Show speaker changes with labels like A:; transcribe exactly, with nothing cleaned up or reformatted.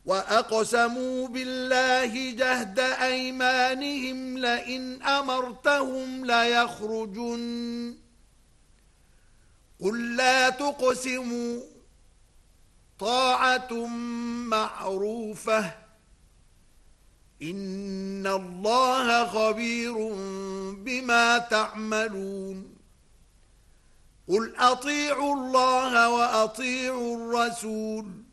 A: وأقسموا بالله جهد أيمانهم لئن أمرتهم ليخرجن قل لا تقسموا طاعة معروفة إن الله خبير بما تعملون قل أطيعوا الله وأطيعوا الرسول